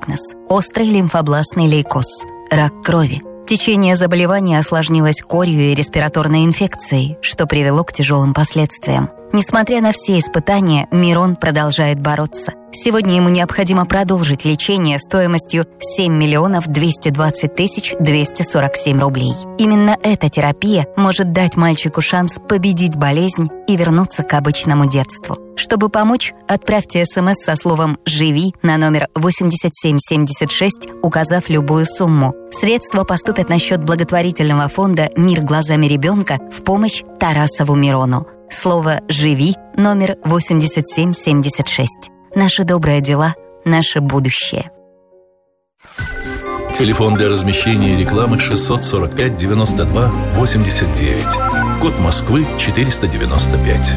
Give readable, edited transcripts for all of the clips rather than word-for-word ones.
диагноз – острый лимфобластный лейкоз, рак крови. Течение заболевания осложнилось корью и респираторной инфекцией, что привело к тяжелым последствиям. Несмотря на все испытания, Мирон продолжает бороться. Сегодня ему необходимо продолжить лечение стоимостью 7 миллионов 220 тысяч 247 рублей. Именно эта терапия может дать мальчику шанс победить болезнь и вернуться к обычному детству. Чтобы помочь, отправьте СМС со словом «Живи» на номер 8776, указав любую сумму. Средства поступят на счет благотворительного фонда «Мир глазами ребенка» в помощь Тарасову Мирону. Слово «Живи» номер 8776. Наши добрые дела, наше будущее. Телефон для размещения рекламы 645 92 89. Код Москвы 495.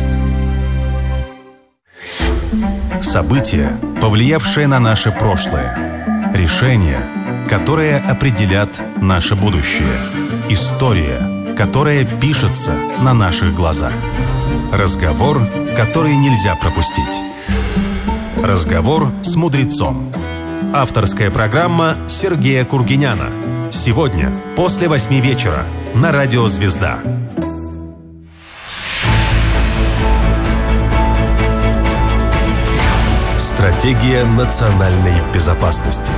События, повлиявшие на наше прошлое. Решения, которые определят наше будущее. История, которая пишется на наших глазах. Разговор, который нельзя пропустить. Разговор с мудрецом. Авторская программа Сергея Кургиняна. Сегодня после 8 вечера на Радио Звезда. Стратегия национальной безопасности.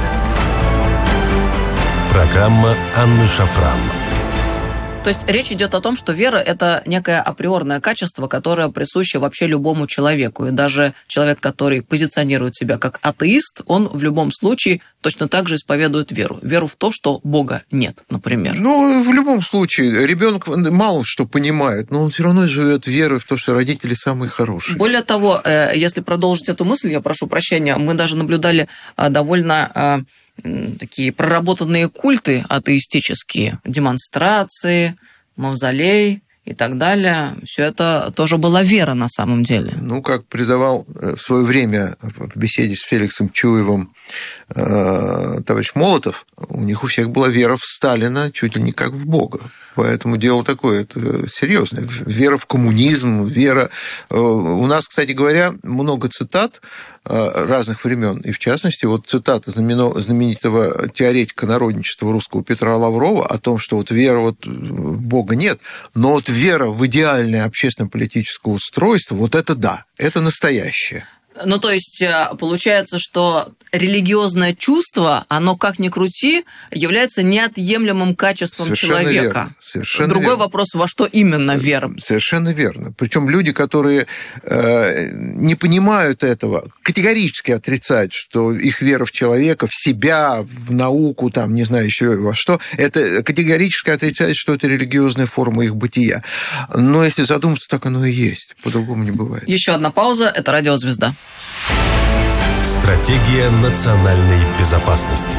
Программа Анны Шафран. То есть речь идет о том, что вера – это некое априорное качество, которое присуще вообще любому человеку. И даже человек, который позиционирует себя как атеист, он в любом случае точно так же исповедует веру. Веру в то, что Бога нет, например. Ну, в любом случае, ребенок мало что понимает, но он все равно живет верой в то, что родители самые хорошие. Более того, если продолжить эту мысль, я прошу прощения, мы даже наблюдали довольно такие проработанные культы атеистические, демонстрации, мавзолей и так далее. Все это тоже была вера на самом деле. Ну, как призывал в свое время в беседе с Феликсом Чуевым товарищ Молотов, у них у всех была вера в Сталина чуть ли не как в Бога. Поэтому дело такое, это серьезное. Вера в коммунизм, вера... У нас, кстати говоря, много цитат разных времен, и в частности, вот цитата знаменитого теоретика народничества русского Петра Лаврова о том, что вот вера вот в Бога нет, но вот вера в идеальное общественно-политическое устройство, вот это да, это настоящее. Ну, то есть, получается, что религиозное чувство, оно, как ни крути, является неотъемлемым качеством совершенно человека. Верно. Совершенно Другой верно. Вопрос, во что именно вера? Совершенно верно. Причем люди, которые не понимают этого, категорически отрицают, что их вера в человека, в себя, в науку, там, не знаю еще во что, это категорически отрицает, что это религиозная форма их бытия. Но если задуматься, так оно и есть. По-другому не бывает. Еще одна пауза. Это «Радио Звезда». Стратегия национальной безопасности.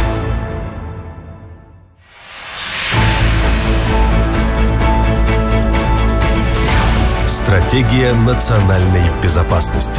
Стратегия национальной безопасности.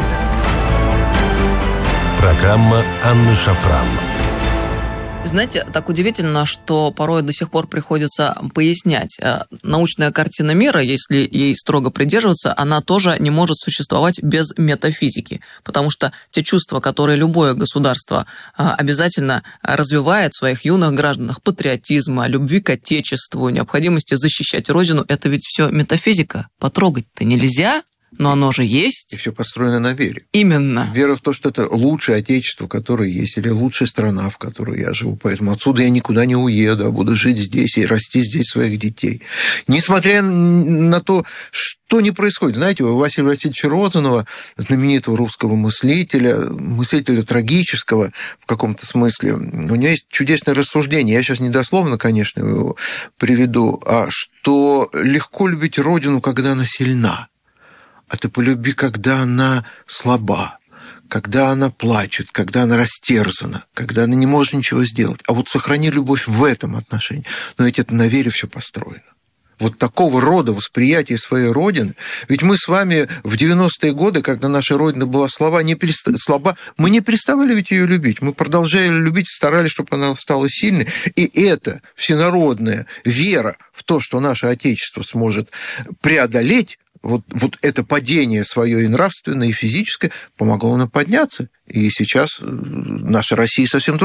Программа Анны Шафран. Знаете, так удивительно, что порой до сих пор приходится пояснять. Научная картина мира, если ей строго придерживаться, она тоже не может существовать без метафизики, потому что те чувства, которые любое государство обязательно развивает в своих юных гражданах, патриотизма, любви к Отечеству, необходимости защищать Родину, это ведь все метафизика. Потрогать-то нельзя, но оно же есть. И все построено на вере. Именно. Вера в то, что это лучшее отечество, которое есть, или лучшая страна, в которой я живу. Поэтому отсюда я никуда не уеду, а буду жить здесь и расти здесь своих детей. Несмотря на то, что не происходит. Знаете, у Василия Васильевича Розанова, знаменитого русского мыслителя трагического в каком-то смысле, у него есть чудесное рассуждение. Я сейчас недословно, конечно, его приведу, что легко любить Родину, когда она сильна. А ты полюби, когда она слаба, когда она плачет, когда она растерзана, когда она не может ничего сделать. А вот сохрани любовь в этом отношении. Но ведь это на вере все построено. Вот такого рода восприятие своей Родины. Ведь мы с вами в 90-е годы, когда наша Родина была слаба, мы не переставали ведь ее любить. Мы продолжали любить, старались, чтобы она стала сильной. И эта всенародная вера в то, что наше Отечество сможет преодолеть, вот это падение свое и нравственное, и физическое помогло нам подняться. И сейчас наша Россия совсем другая.